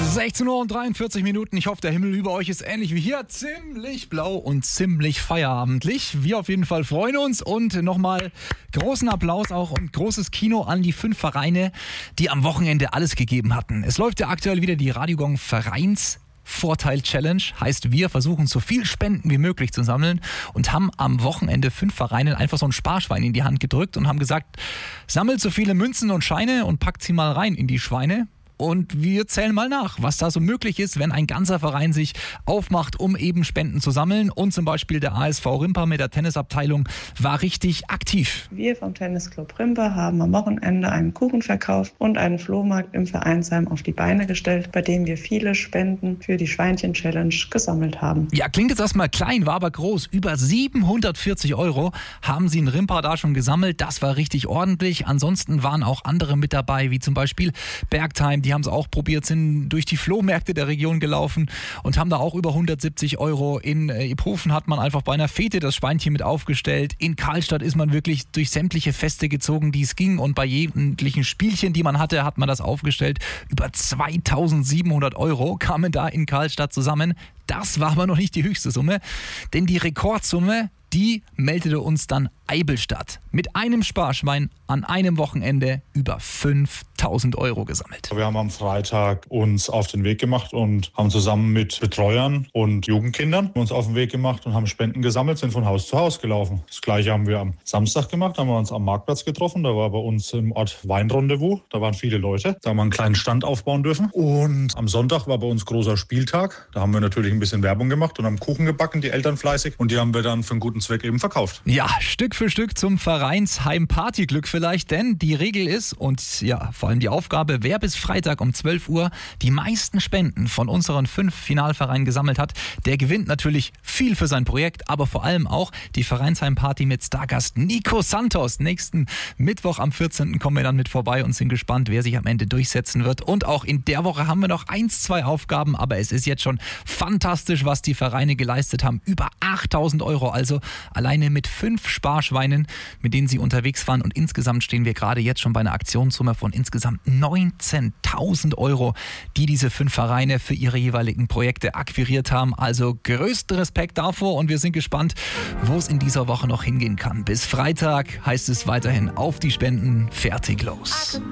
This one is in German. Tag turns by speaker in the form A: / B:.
A: 16:43 Uhr. Ich hoffe, der Himmel über euch ist ähnlich wie hier. Ziemlich blau und ziemlich feierabendlich. Wir auf jeden Fall freuen uns und nochmal großen Applaus auch und großes Kino an die 5 Vereine, die am Wochenende alles gegeben hatten. Es läuft ja aktuell wieder die Radiogong Vereinsvorteil Challenge. Heißt, wir versuchen so viel Spenden wie möglich zu sammeln und haben am Wochenende 5 Vereinen einfach so ein Sparschwein in die Hand gedrückt und haben gesagt, sammelt so viele Münzen und Scheine und packt sie mal rein in die Schweine. Und wir zählen mal nach, was da so möglich ist, wenn ein ganzer Verein sich aufmacht, um eben Spenden zu sammeln. Und zum Beispiel der ASV Rimper mit der Tennisabteilung war richtig aktiv.
B: Wir vom Tennisclub Rimper haben am Wochenende einen Kuchen verkauft und einen Flohmarkt im Vereinsheim auf die Beine gestellt, bei dem wir viele Spenden für die Schweinchen-Challenge gesammelt haben.
A: Ja, klingt jetzt erstmal klein, war aber groß. Über 740 € haben sie in Rimper da schon gesammelt. Das war richtig ordentlich. Ansonsten waren auch andere mit dabei, wie zum Beispiel Bergheim. Die haben es auch probiert, sind durch die Flohmärkte der Region gelaufen und haben da auch über 170 €. In Iphofen hat man einfach bei einer Fete das Schweinchen mit aufgestellt. In Karlstadt ist man wirklich durch sämtliche Feste gezogen, die es ging. Und bei jeglichen Spielchen, die man hatte, hat man das aufgestellt. Über 2700 € kamen da in Karlstadt zusammen. Das war aber noch nicht die höchste Summe, denn die Rekordsumme, die meldete uns dann Eibelstadt. Mit einem Sparschwein an einem Wochenende über 5.000 € gesammelt.
C: Wir haben am Freitag uns auf den Weg gemacht und haben zusammen mit Betreuern und Jugendkindern uns auf den Weg gemacht und haben Spenden gesammelt, sind von Haus zu Haus gelaufen. Das Gleiche haben wir am Samstag gemacht, haben wir uns am Marktplatz getroffen. Da war bei uns im Ort Weinrendezvous. Da waren viele Leute. Da haben wir einen kleinen Stand aufbauen dürfen. Und am Sonntag war bei uns großer Spieltag. Da haben wir natürlich ein bisschen Werbung gemacht und haben Kuchen gebacken, die Eltern fleißig. Und die haben wir dann für einen guten Zweck eben verkauft.
A: Ja, Stück für Stück zum Vereinsheim Partyglück vielleicht, denn die Regel ist und ja, vor allem die Aufgabe, wer bis Freitag um 12 Uhr die meisten Spenden von unseren 5 Finalvereinen gesammelt hat, der gewinnt natürlich viel für sein Projekt, aber vor allem auch die Vereinsheim Party mit Stargast Nico Santos. Nächsten Mittwoch am 14. kommen wir dann mit vorbei und sind gespannt, wer sich am Ende durchsetzen wird. Und auch in der Woche haben wir noch 2 Aufgaben, aber es ist jetzt schon fantastisch, was die Vereine geleistet haben. Über 8.000 €, also alleine mit 5 Sparschweinen, mit denen sie unterwegs waren. Und insgesamt stehen wir gerade jetzt schon bei einer Aktionssumme von insgesamt 19.000 €, die diese 5 Vereine für ihre jeweiligen Projekte akquiriert haben. Also größten Respekt davor und wir sind gespannt, wo es in dieser Woche noch hingehen kann. Bis Freitag heißt es weiterhin auf die Spenden, fertig los.